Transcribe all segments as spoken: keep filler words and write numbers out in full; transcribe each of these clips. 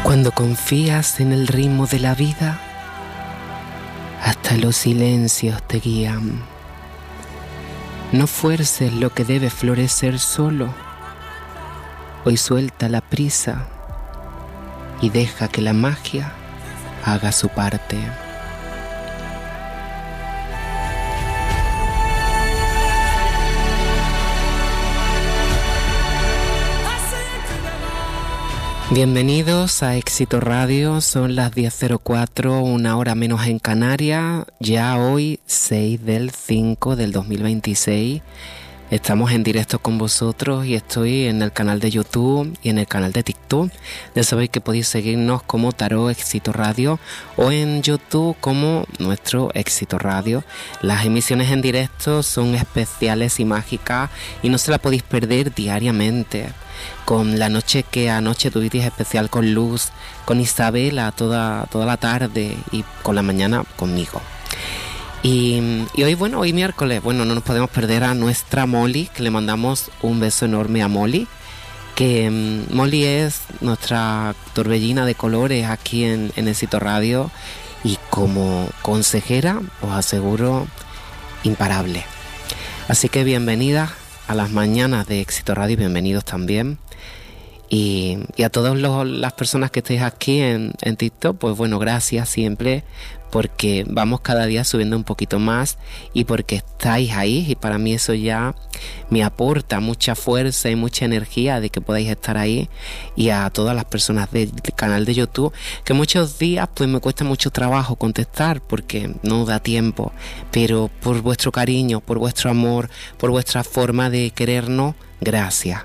Cuando confías en el ritmo de la vida, hasta los silencios te guían. No fuerces lo que debe florecer solo. Hoy suelta la prisa y deja que la magia haga su parte. Bienvenidos a Éxito Radio, son las diez cero cuatro, una hora menos en Canarias, ya hoy seis del cinco del dos mil veintiséis. Estamos en directo con vosotros y estoy en el canal de YouTube y en el canal de TikTok. Ya sabéis que podéis seguirnos como Tarot Éxito Radio o en YouTube como nuestro Éxito Radio. Las emisiones en directo son especiales y mágicas y no se las podéis perder diariamente. Con la noche que anoche tuvisteis especial con Luz, con Isabela toda, toda la tarde y con la mañana conmigo. Y, y hoy, bueno, hoy miércoles, bueno, no nos podemos perder a nuestra Molly, que le mandamos un beso enorme a Molly, que um, Molly es nuestra torbellina de colores aquí en, en Éxito Radio y como consejera, os aseguro, imparable. Así que bienvenida a las mañanas de Éxito Radio, bienvenidos también. Y, y a todas las personas que estéis aquí en, en TikTok, pues bueno, gracias siempre, porque vamos cada día subiendo un poquito más y porque estáis ahí, y para mí eso ya me aporta mucha fuerza y mucha energía de que podáis estar ahí. Y a todas las personas del canal de YouTube, que muchos días pues me cuesta mucho trabajo contestar porque no da tiempo, pero por vuestro cariño, por vuestro amor, por vuestra forma de querernos, gracias.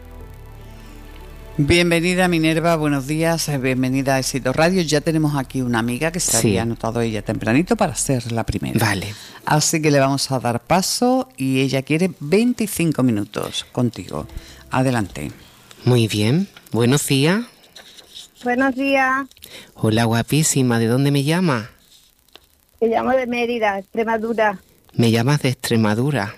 Bienvenida Minerva, buenos días, bienvenida a Éxito Radio. Ya tenemos aquí una amiga que se Sí. había anotado ella tempranito para ser la primera. Vale. Así que le vamos a dar paso y ella quiere veinticinco minutos contigo. Adelante. Muy bien, buenos días. Buenos días, Hola guapísima, ¿de dónde me llamas? te llamo de Mérida, Extremadura. Me llamas de Extremadura.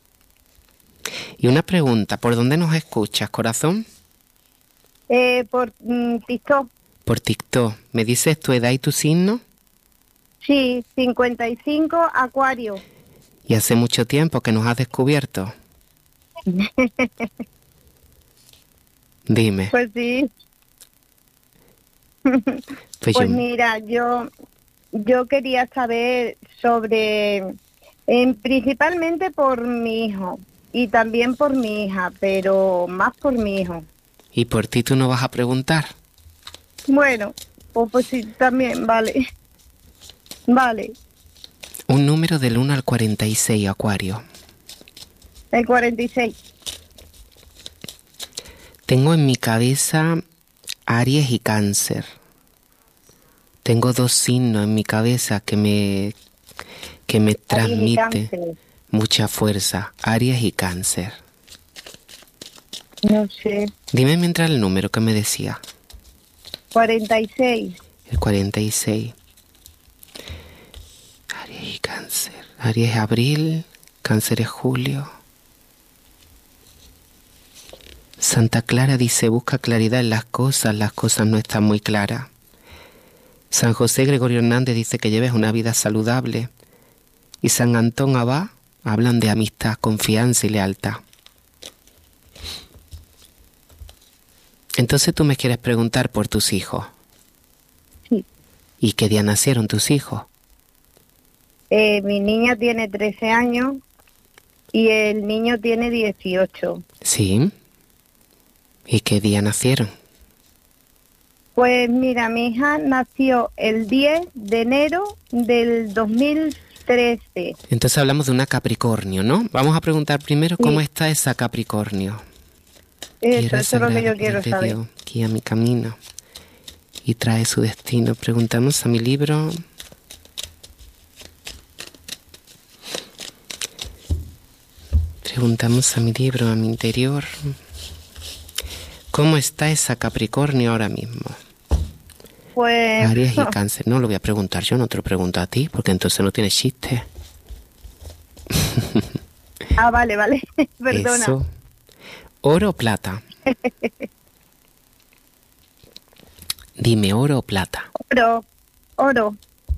Y una pregunta, ¿por dónde nos escuchas, corazón? Eh, por mm, TikTok, Por TikTok. ¿Me dices tu edad y tu signo? sí, cincuenta y cinco, Acuario. Y hace mucho tiempo que nos has descubierto. Dime. Pues sí, Pues pues yo- mira, yo yo quería saber sobre, eh, principalmente por mi hijo y también por mi hija, pero más por mi hijo. ¿Y por ti tú no vas a preguntar? Bueno, pues, pues sí, también, vale. Vale, Un número del uno al cuarenta y seis, Acuario. el cuarenta y seis. Tengo en mi cabeza Aries y Cáncer. Tengo dos signos en mi cabeza que me, que me Aries y transmiten Cáncer. mucha fuerza. Aries y Cáncer. No sé, Dime mientras el número que me decía. cuarenta y seis. El cuarenta y seis. Aries y Cáncer. Aries es abril, Cáncer es julio. Santa Clara dice, busca claridad en las cosas, las cosas no están muy claras. San José Gregorio Hernández dice que lleves una vida saludable. Y San Antón Abad hablan de amistad, confianza y lealtad. Entonces tú me quieres preguntar por tus hijos. Sí. ¿Y qué día nacieron tus hijos? Eh, mi niña tiene trece años y el niño tiene dieciocho. Sí. ¿Y qué día nacieron? Pues mira, mi hija nació el diez de enero del dos mil trece. Entonces hablamos de una Capricornio, ¿no? Vamos a preguntar primero Sí. cómo está esa Capricornio. Eso, Tierra eso es lo que sagrada yo quiero de saber. Dios, guía mi camino y trae su destino. Preguntamos a mi libro. Preguntamos a mi libro, a mi interior. ¿Cómo está esa Capricornio ahora mismo? Pues Aries y Cáncer. No lo voy a preguntar yo, no te lo pregunto a ti, porque entonces no tiene chiste. ah, vale, vale. Perdona. Eso. ¿Oro o plata? Dime, ¿oro o plata? Oro, oro.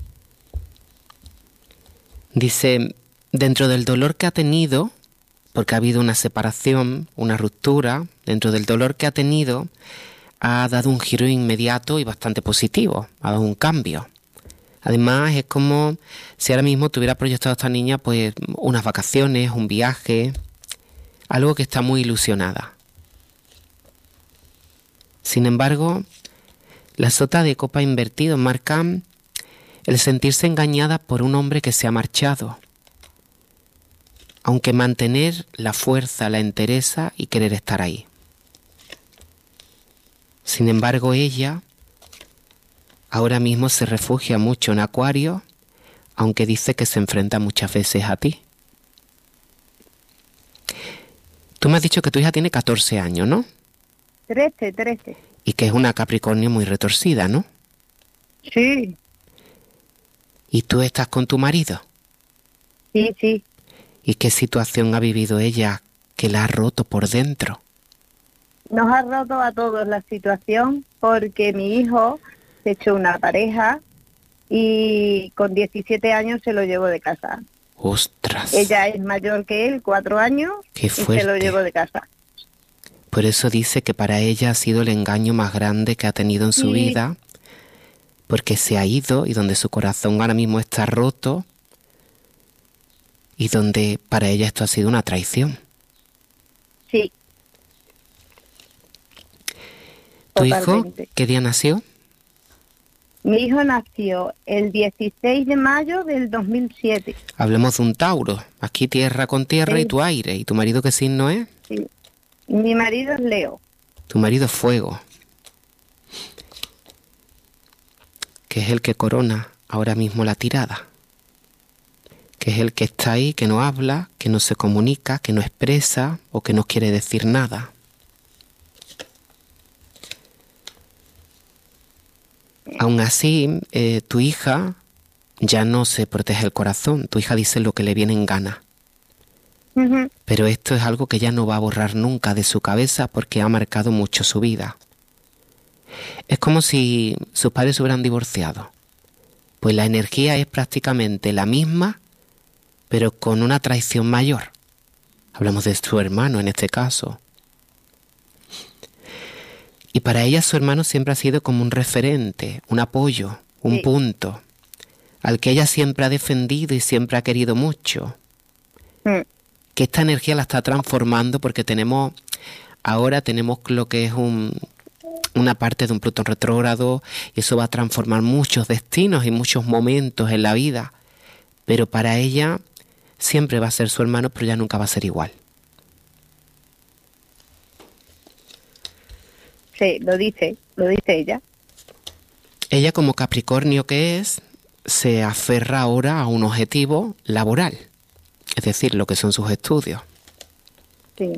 Dice, dentro del dolor que ha tenido, porque ha habido una separación, una ruptura, dentro del dolor que ha tenido, ha dado un giro inmediato y bastante positivo, ha dado un cambio. Además, es como si ahora mismo tuviera proyectado a esta niña pues unas vacaciones, un viaje, algo que está muy ilusionada. Sin embargo, la sota de copa invertido marcan el sentirse engañada por un hombre que se ha marchado, aunque mantener la fuerza, la entereza y querer estar ahí. Sin embargo, ella ahora mismo se refugia mucho en Acuario, aunque dice que se enfrenta muchas veces a ti. Tú me has dicho que tu hija tiene catorce años, ¿no? Trece, trece. Y que es una Capricornio muy retorcida, ¿no? Sí, ¿Y tú estás con tu marido? sí, sí. ¿Y qué situación ha vivido ella que la ha roto por dentro? Nos ha roto a todos la situación porque mi hijo se echó una pareja y con diecisiete años se lo llevó de casa. ¡Ostras! Ella es mayor que él, cuatro años, ¡Qué y se lo fuerte! llevó de casa. Por eso dice que para ella ha sido el engaño más grande que ha tenido en su Sí. vida, porque se ha ido y donde su corazón ahora mismo está roto y donde para ella esto ha sido una traición. Sí, ¿Tu hijo totalmente. qué día nació? Mi hijo nació el dieciséis de mayo del dos mil siete. Hablemos de un Tauro. Aquí tierra con tierra Sí. y tu aire. ¿Y tu marido qué signo es? Sí. Mi marido es Leo. Tu marido es fuego, que es el que corona ahora mismo la tirada, que es el que está ahí, que no habla, que no se comunica, que no expresa o que no quiere decir nada. Aún así, eh, tu hija ya no se protege el corazón, tu hija dice lo que le viene en gana. Ujú. Pero esto es algo que ya no va a borrar nunca de su cabeza porque ha marcado mucho su vida. Es como si sus padres se hubieran divorciado. Pues la energía es prácticamente la misma, pero con una traición mayor. Hablamos de su hermano en este caso. Y para ella su hermano siempre ha sido como un referente, un apoyo, un Sí. punto, al que ella siempre ha defendido y siempre ha querido mucho. Mm. Que esta energía la está transformando porque tenemos, ahora tenemos lo que es un, una parte de un Plutón retrógrado y eso va a transformar muchos destinos y muchos momentos en la vida. Pero para ella siempre va a ser su hermano, pero ya nunca va a ser igual. Sí, lo dice, lo dice ella. Ella como Capricornio que es, se aferra ahora a un objetivo laboral, es decir, lo que son sus estudios. Sí,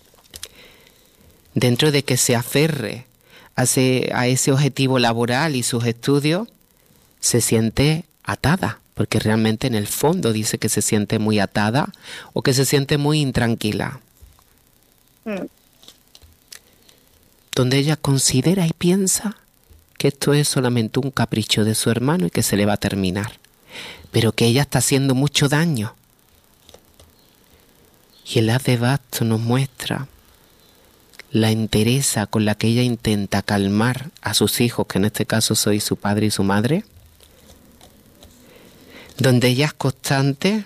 Dentro de que se aferre a ese, a ese objetivo laboral y sus estudios, se siente atada, porque realmente en el fondo dice que se siente muy atada o que se siente muy intranquila. mm, Donde ella considera y piensa que esto es solamente un capricho de su hermano y que se le va a terminar, pero que ella está haciendo mucho daño. Y el As de Bastos nos muestra la entereza con la que ella intenta calmar a sus hijos, que en este caso soy su padre y su madre, donde ella es constante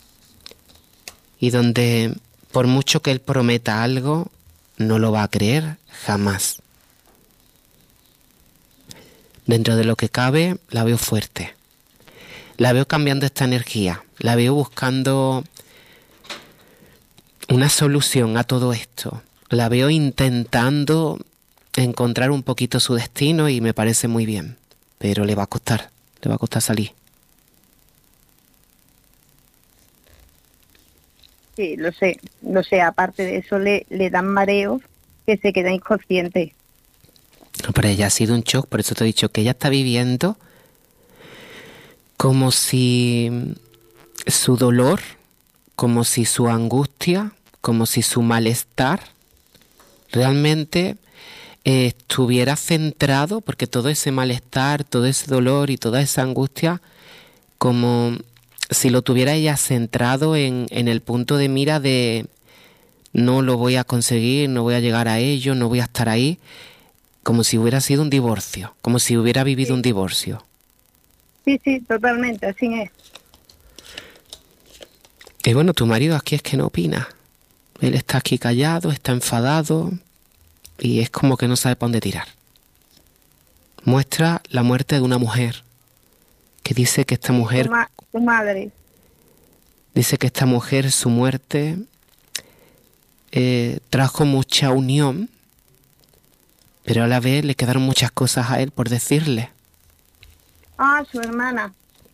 y donde por mucho que él prometa algo, no lo va a creer jamás. Dentro de lo que cabe, la veo fuerte. La veo cambiando esta energía. La veo buscando una solución a todo esto. La veo intentando encontrar un poquito su destino y me parece muy bien. Pero le va a costar, le va a costar salir. sí, lo sé, lo sé. Aparte de eso, le, le dan mareos que se queda inconsciente. Para ella ha sido un shock, por eso te he dicho que ella está viviendo como si su dolor, como si su angustia, como si su malestar realmente eh, estuviera centrado, porque todo ese malestar, todo ese dolor y toda esa angustia, como si lo tuviera ella centrado en, en el punto de mira de no lo voy a conseguir, no voy a llegar a ello, no voy a estar ahí, como si hubiera sido un divorcio, como si hubiera vivido Sí. un divorcio. Sí, sí, totalmente, así es. Y bueno, tu marido aquí es que no opina. Él está aquí callado, está enfadado y es como que no sabe para dónde tirar. Muestra la muerte de una mujer que dice que esta mujer, Tu, ma- tu madre. dice que esta mujer, su muerte, eh, trajo mucha unión, pero a la vez le quedaron muchas cosas a él por decirle. Ah, su hermana.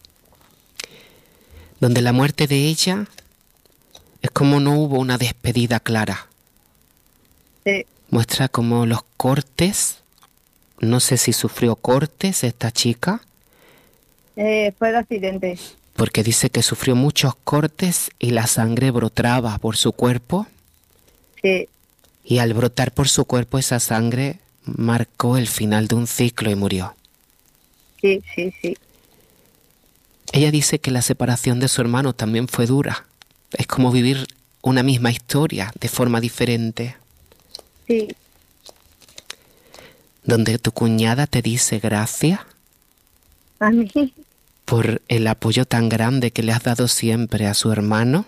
Donde la muerte de ella es como no hubo una despedida clara. Sí. Muestra como los cortes, no sé si sufrió cortes esta chica, Eh, fue de accidente. porque dice que sufrió muchos cortes y la sangre brotaba por su cuerpo, Sí. y al brotar por su cuerpo esa sangre marcó el final de un ciclo y murió. Sí, sí, sí. Ella dice que la separación de su hermano también fue dura. Es como vivir una misma historia de forma diferente, Sí. donde tu cuñada te dice gracias A mí. por el apoyo tan grande que le has dado siempre a su hermano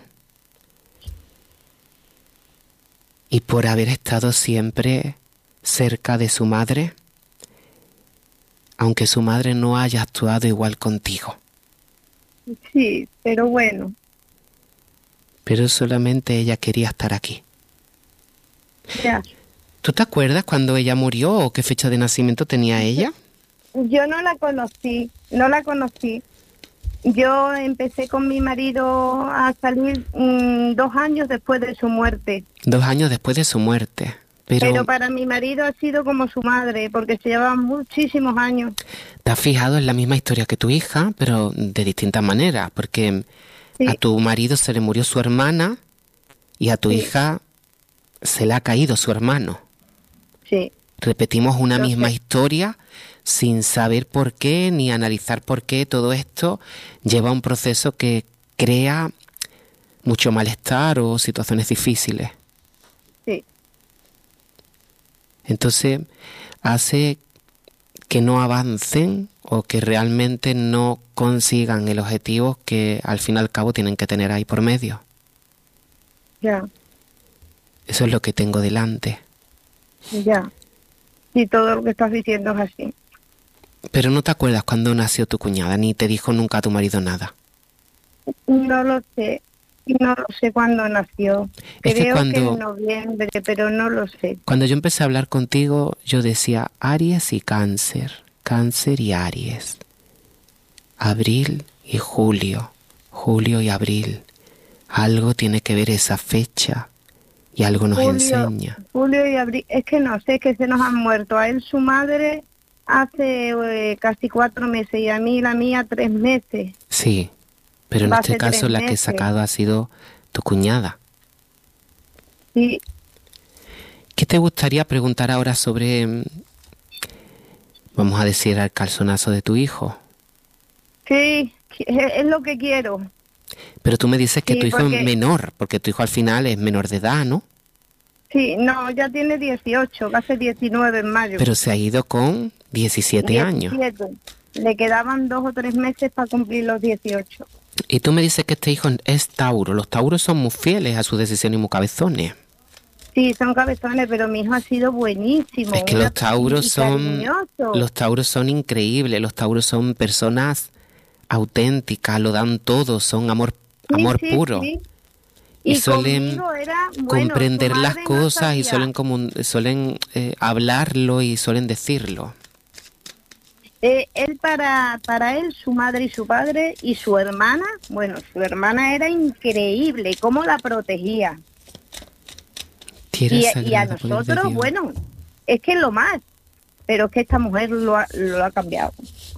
y por haber estado siempre cerca de su madre, aunque su madre no haya actuado igual contigo. Sí, pero bueno. Pero solamente ella quería estar aquí. Ya. ¿Tú te acuerdas cuando ella murió o qué fecha de nacimiento tenía ella? Yo no la conocí, no la conocí. Yo empecé con mi marido a salir mm, dos años después de su muerte. Dos años después de su muerte. Pero, Pero para mi marido ha sido como su madre, porque se llevaban muchísimos años. ¿te has fijado en la misma historia que tu hija, pero de distintas maneras? Porque Sí. a tu marido se le murió su hermana y a tu Sí. hija se le ha caído su hermano. Sí, Repetimos una Lo misma sé. historia sin saber por qué ni analizar por qué. Todo esto lleva a un proceso que crea mucho malestar o situaciones difíciles. sí, Entonces hace que no avancen o que realmente no consigan el objetivo que al fin y al cabo tienen que tener ahí por medio. ya, Eso es lo que tengo delante. ya. Y todo lo que estás diciendo es así. Pero no te acuerdas cuándo nació tu cuñada, ni te dijo nunca tu marido nada. No lo sé, no lo sé cuándo nació. Es que Creo que, cuando- en noviembre, pero no lo sé. Cuando yo empecé a hablar contigo, yo decía Aries y Cáncer, Cáncer y Aries, Abril y Julio, Julio y Abril. Algo tiene que ver esa fecha y algo nos Julio, enseña. Julio y abril, es que no sé, es que se nos han muerto. A él su madre hace eh, casi cuatro meses y a mí la mía tres meses. Sí, pero en Va a este ser caso tres la que he meses. sacado ha sido tu cuñada. Sí, ¿Qué te gustaría preguntar ahora sobre, mm, vamos a decir, el calzonazo de tu hijo? sí, es, es lo que quiero. Pero tú me dices que Sí, tu hijo porque- es menor, porque tu hijo al final es menor de edad, ¿no? Sí, no, ya tiene dieciocho, va a ser diecinueve en mayo. Pero se ha ido con diecisiete años. diecisiete. Le quedaban dos o tres meses para cumplir los dieciocho. Y tú me dices que este hijo es Tauro. Los Tauros son muy fieles a sus decisiones y muy cabezones. Sí, son cabezones, pero mi hijo ha sido buenísimo. Es que una- los Tauros y son cariñoso. los Tauros son increíbles. Los Tauros son personas auténticas, lo dan todo, son amor Sí, amor sí, puro. sí. Y, Y suelen conmigo era, bueno, comprender su las madre no cosas y sabía. suelen como suelen eh, hablarlo y suelen decirlo. Eh, él para, para él, su madre y su padre y su hermana, bueno, su hermana era increíble, cómo la protegía. Tierra Y, y a sagrada, poder de nosotros, Dios. bueno, es que es lo más, pero es que esta mujer lo ha, lo ha cambiado.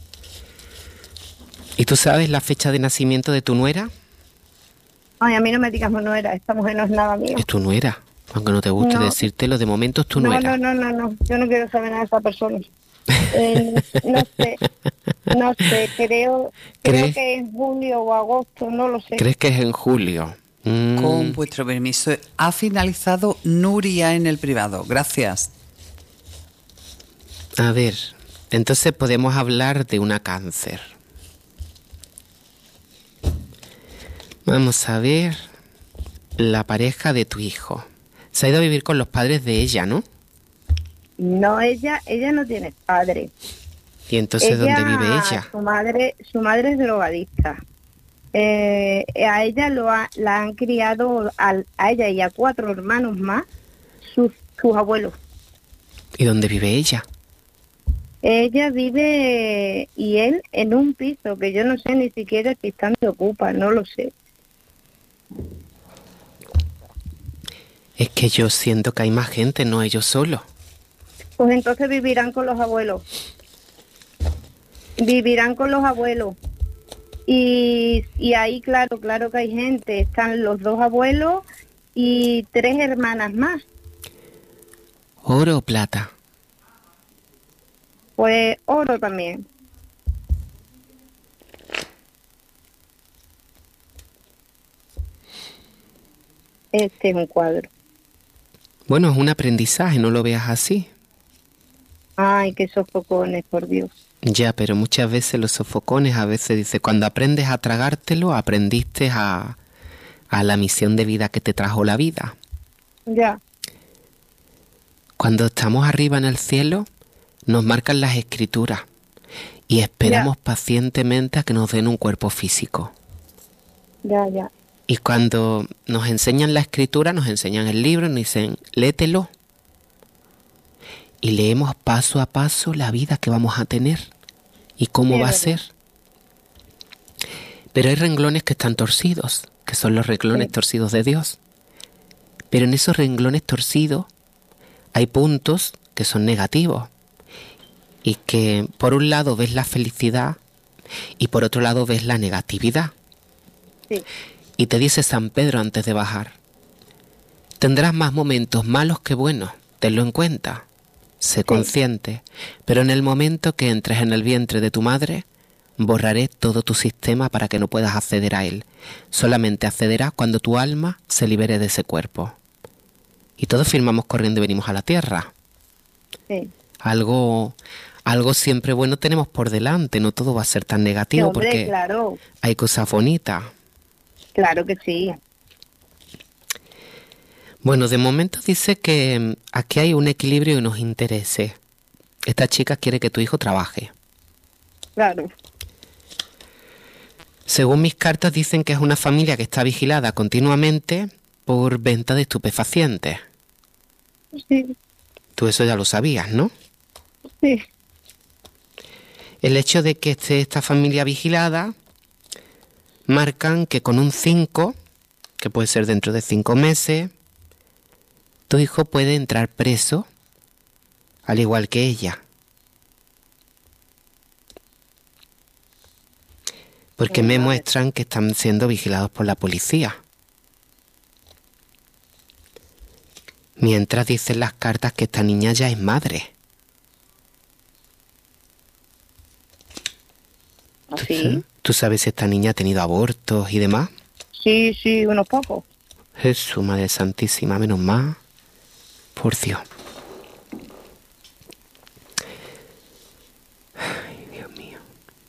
¿Y tú sabes la fecha de nacimiento de tu nuera? Ay, a mí no me digas no era, esta mujer no es nada mío. Es tu nuera. Aunque no te guste No. decírtelo, de momento tú no, No, eras. no, no, no, no, yo no quiero saber nada de esa persona. Eh, no sé, no sé, creo, creo ¿Crees? que en julio o agosto, no lo sé. ¿Crees que es en julio? Mm, Con vuestro permiso, ha finalizado Nuria en el privado. Gracias. A ver, entonces podemos hablar de una cáncer. Vamos a ver la pareja de tu hijo. Se ha ido a vivir con los padres de ella, ¿no? No, ella, ella no tiene padre. ¿Y entonces Ella- dónde vive ella? Su madre, su madre es drogadicta. Eh, a ella lo ha- la han criado, al- a ella y a cuatro hermanos más, sus, sus abuelos. ¿Y dónde vive ella? Ella vive y él en un piso que yo no sé ni siquiera si están se ocupa, no lo sé. Es que yo siento que hay más gente, no ellos solos. Pues entonces vivirán con los abuelos. Vivirán con los abuelos. Y, y ahí, claro, claro que hay gente. Están los dos abuelos y tres hermanas más. ¿Oro o plata? Pues oro también. Este es un cuadro. Bueno, es un aprendizaje, no lo veas así. Ay, qué sofocones, por Dios. Ya, pero muchas veces los sofocones, a veces dice, cuando aprendes a tragártelo, aprendiste a, a la misión de vida que te trajo la vida. Ya, Cuando estamos arriba en el cielo, nos marcan las escrituras y esperamos Ya. pacientemente a que nos den un cuerpo físico. ya, ya. Y cuando nos enseñan la escritura, nos enseñan el libro, nos dicen, léetelo. Y leemos paso a paso la vida que vamos a tener y cómo Sí, va a verdad. ser. Pero hay renglones que están torcidos, que son los renglones Sí. torcidos de Dios. Pero en esos renglones torcidos hay puntos que son negativos y que por un lado ves la felicidad y por otro lado ves la negatividad. Sí, Y te dice San Pedro antes de bajar, tendrás más momentos malos que buenos, tenlo en cuenta, sé consciente, pero en el momento que entres en el vientre de tu madre, borraré todo tu sistema para que no puedas acceder a él. Solamente accederás cuando tu alma se libere de ese cuerpo. Y todos firmamos corriendo y venimos a la tierra. sí. Algo, algo siempre bueno tenemos por delante, no todo va a ser tan Sí, negativo hombre, porque claro, hay cosas bonitas. claro que sí. Bueno, de momento dice que mm, aquí hay un equilibrio y unos intereses. Esta chica quiere que tu hijo trabaje. Claro, Según mis cartas dicen que es una familia que está vigilada continuamente por venta de estupefacientes. sí, Tú eso ya lo sabías, ¿no? sí. El hecho de que esté esta familia vigilada marcan que con un cinco, que puede ser dentro de cinco meses, tu hijo puede entrar preso, al igual que ella. Porque me Vale. muestran que están siendo vigilados por la policía. Mientras dicen las cartas que esta niña ya es madre. ¿Así? ¿Tú sabes si esta niña ha tenido abortos y demás? Sí, sí, unos pocos. Jesús, Madre Santísima, menos mal. Por Dios. Ay, Dios mío.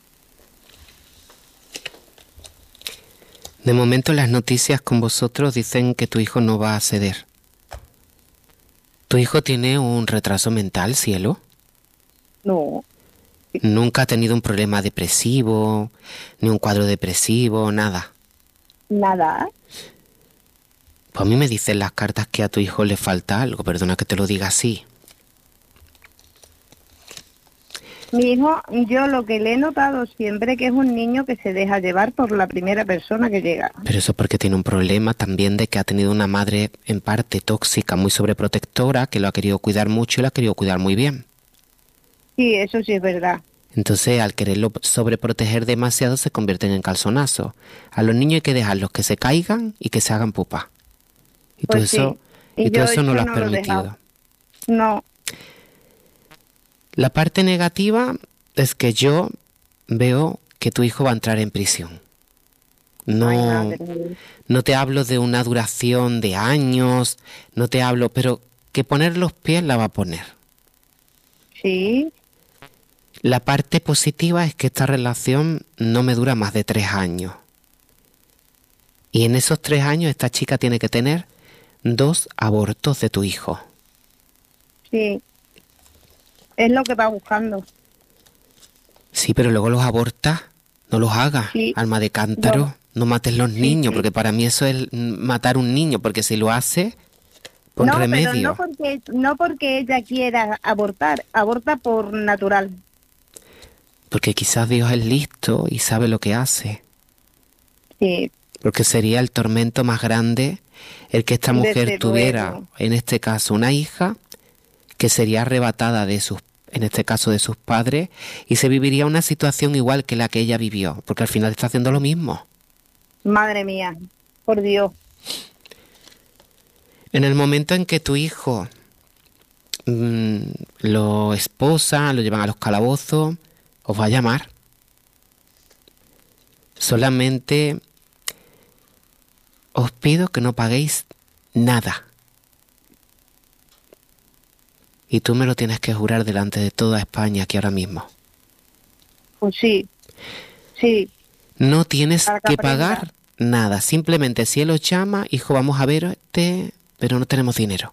De momento las noticias con vosotros dicen que tu hijo no va a ceder. ¿Tu hijo tiene un retraso mental, cielo? No, ¿Nunca ha tenido un problema depresivo, ni un cuadro depresivo, nada? nada. Pues a mí me dicen las cartas que a tu hijo le falta algo, perdona que te lo diga así. Mi hijo, yo lo que le he notado siempre que es un niño que se deja llevar por la primera persona que llega. Pero eso es porque tiene un problema también de que ha tenido una madre en parte tóxica, muy sobreprotectora, que lo ha querido cuidar mucho y lo ha querido cuidar muy bien. Sí, eso sí es verdad. Entonces, al quererlo sobreproteger demasiado, se convierten en calzonazos. A los niños hay que dejarlos que se caigan y que se hagan pupa. Y tú Pues eso, Y, y tú eso no lo has no permitido. Lo no. La parte negativa es que yo veo que tu hijo va a entrar en prisión. No, Ay, no te hablo de una duración de años, no te hablo, pero que poner los pies la va a poner. Sí. La parte positiva es que esta relación no me dura más de tres años. Y en esos tres años esta chica tiene que tener dos abortos de tu hijo. Sí. Es lo que va buscando. Sí, pero luego los abortas, no los hagas, sí. Alma de cántaro, no, no mates los sí, niños, sí. Porque para mí eso es matar un niño, porque si lo hace, pon no, remedio. Pero no porque, no porque ella quiera abortar, aborta por natural. Porque quizás Dios es listo y sabe lo que hace. Sí. Porque sería el tormento más grande el que esta mujer Desde tuviera, luego. En este caso, una hija que sería arrebatada de sus, en este caso de sus padres, y se viviría una situación igual que la que ella vivió, porque al final está haciendo lo mismo. Madre mía, por Dios. En el momento en que tu hijo mmm, lo esposa, lo llevan a los calabozos, os va a llamar. Solamente os pido que no paguéis nada. Y tú me lo tienes que jurar delante de toda España aquí ahora mismo. Pues sí, sí. No tienes que pagar nada. Simplemente si él os llama, hijo, vamos a verte, pero no tenemos dinero.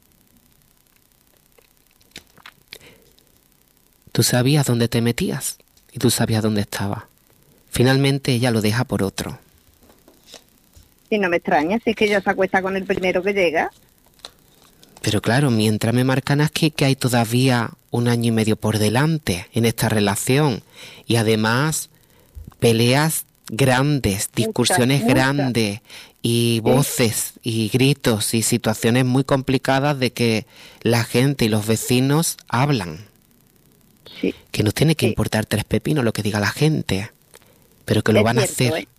Tú sabías dónde te metías y tú sabías dónde estaba. Finalmente ella lo deja por otro. Y no me extraña, si es que ella se acuesta con el primero que llega. Pero claro, mientras me marcan aquí que hay todavía un año y medio por delante en esta relación. Y además peleas grandes, discusiones mucha, mucha. grandes y voces ¿Sí? y gritos y situaciones muy complicadas de que la gente y los vecinos hablan. Sí. Que nos tiene que sí. importar tres pepinos lo que diga la gente, pero que lo es van cierto, a hacer. ¿eh?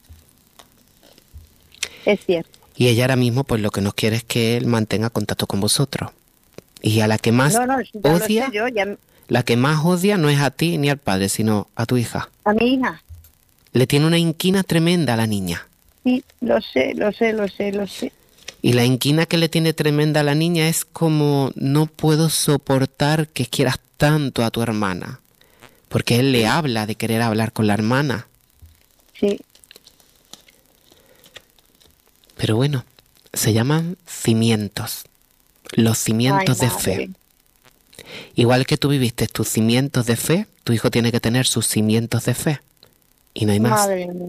Es cierto. Y ella ahora mismo pues lo que nos quiere es que él mantenga contacto con vosotros. Y a la que más no, no, odia, yo, ya... la que más odia no es a ti ni al padre, sino a tu hija. A mi hija. Le tiene una inquina tremenda a la niña. Sí, lo sé, lo sé, lo sé, lo sé. Y la inquina que le tiene tremenda a la niña es como no puedo soportar que quieras tanto a tu hermana. Porque él le habla de querer hablar con la hermana. Sí. Pero bueno, se llaman cimientos. Los cimientos Ay, de fe. Igual que tú viviste tus cimientos de fe, tu hijo tiene que tener sus cimientos de fe. Y no hay más. Madre mía.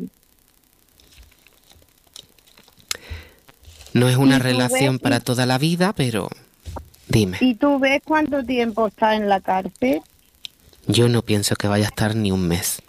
No es una relación ves, para toda la vida, pero dime. ¿Y tú ves cuánto tiempo está en la cárcel? Yo no pienso que vaya a estar ni un mes.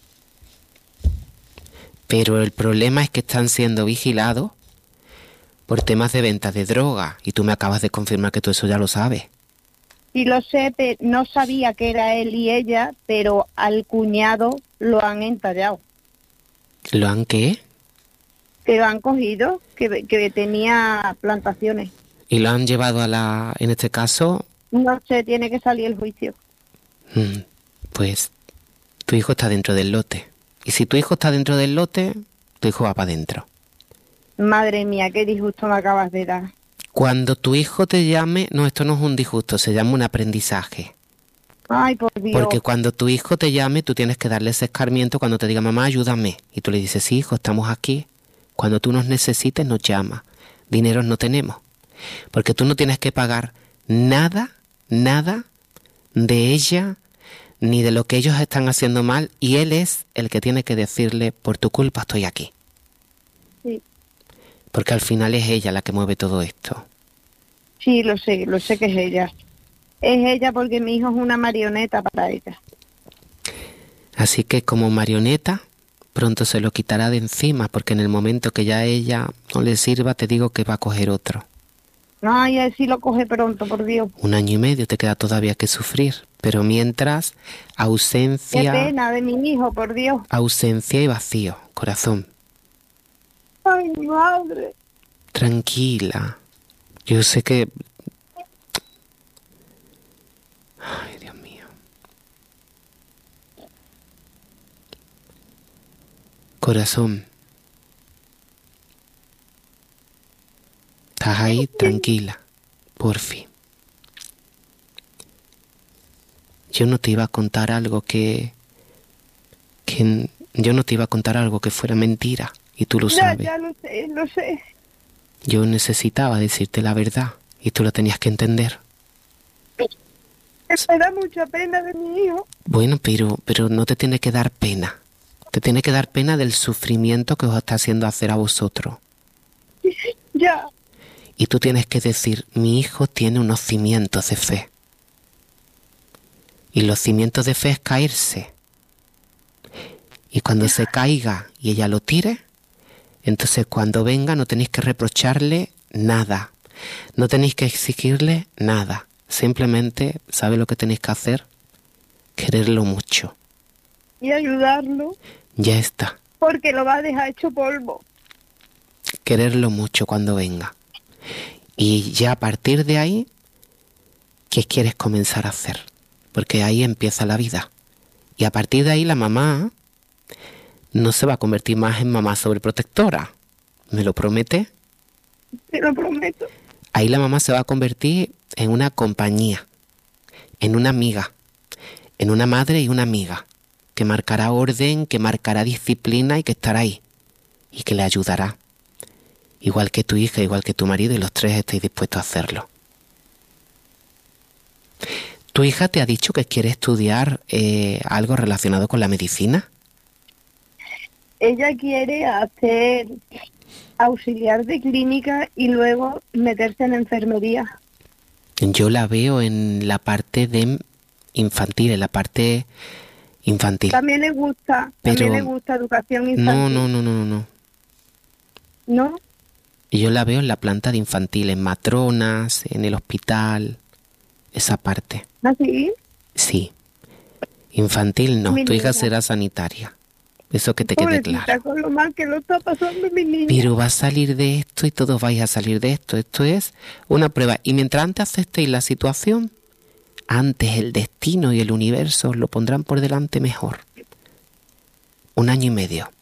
Pero el problema es que están siendo vigilados por temas de venta de droga. Y tú me acabas de confirmar que tú eso ya lo sabes. Sí lo sé, pero no sabía que era él y ella, pero al cuñado lo han entallado. ¿Lo han qué? Que lo han cogido, que, que tenía plantaciones. ¿Y lo han llevado a la, en este caso? No sé, tiene que salir el juicio. Hmm, pues tu hijo está dentro del lote. Y si tu hijo está dentro del lote, tu hijo va para adentro. Madre mía, qué disgusto me acabas de dar. Cuando tu hijo te llame, no, esto no es un disgusto, se llama un aprendizaje. Ay, por Dios. Porque cuando tu hijo te llame, tú tienes que darle ese escarmiento cuando te diga, mamá, ayúdame. Y tú le dices, sí, hijo, estamos aquí. Cuando tú nos necesites, nos llamas. Dineros no tenemos. Porque tú no tienes que pagar nada, nada de ella, ni de lo que ellos están haciendo mal. Y él es el que tiene que decirle, por tu culpa estoy aquí. Sí. Porque al final es ella la que mueve todo esto. Sí, lo sé, lo sé que es ella. Es ella porque mi hijo es una marioneta para ella. Así que como marioneta, pronto se lo quitará de encima, porque en el momento que ya ella no le sirva, te digo que va a coger otro. No, y así lo coge pronto, por Dios. Un año y medio te queda todavía que sufrir, pero mientras, ausencia... Qué pena de mi hijo, por Dios. Ausencia y vacío, corazón. Ay, madre. Tranquila, Yo sé que... Ay, Dios mío. Corazón. Estás ahí, tranquila. Por fin. Yo no te iba a contar algo que... que yo no te iba a contar algo que fuera mentira. Y tú lo Ya, sabes. ya lo sé, lo sé. Yo necesitaba decirte la verdad. Y tú lo tenías que entender. Me da mucha pena de mi hijo. Bueno, pero, pero no te tiene que dar pena. Te tiene que dar pena del sufrimiento que os está haciendo hacer a vosotros. Ya. Y tú tienes que decir, mi hijo tiene unos cimientos de fe. Y los cimientos de fe es caerse. Y cuando se caiga y ella lo tire, entonces cuando venga no tenéis que reprocharle nada. No tenéis que exigirle nada. Simplemente, ¿sabe lo que tenéis que hacer? Quererlo mucho. Y ayudarlo. Ya está. Porque lo va a dejar hecho polvo. Quererlo mucho cuando venga. Y ya a partir de ahí, ¿qué quieres comenzar a hacer? Porque ahí empieza la vida. Y a partir de ahí la mamá no se va a convertir más en mamá sobreprotectora. ¿Me lo promete? Te lo prometo. Ahí la mamá se va a convertir en una compañía, en una amiga, en una madre y una amiga, que marcará orden, que marcará disciplina y que estará ahí, y que le ayudará. Igual que tu hija, igual que tu marido, y los tres estáis dispuestos a hacerlo. ¿Tu hija te ha dicho que quiere estudiar eh, algo relacionado con la medicina? Ella quiere hacer auxiliar de clínica y luego meterse en enfermería. Yo la veo en la parte de infantil, en la parte infantil. También le gusta, Pero también le gusta educación infantil. No, no, no, no, no. ¿No? Yo la veo en la planta de infantil, en matronas, en el hospital, esa parte. ¿Ah, sí? Sí. Infantil no, Mi tu hija niña. será sanitaria. Eso que te quede Pobrecita, claro. con lo mal que lo está pasando mi niña. Pero va a salir de esto y todos vais a salir de esto. Esto es una prueba. Y mientras antes aceptéis la situación, antes el destino y el universo os lo pondrán por delante mejor. Un año y medio.